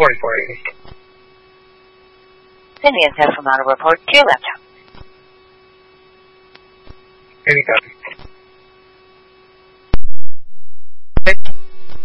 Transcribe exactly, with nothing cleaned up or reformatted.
forty-four eighty. Send me a telephone model report to your laptop. Any copy.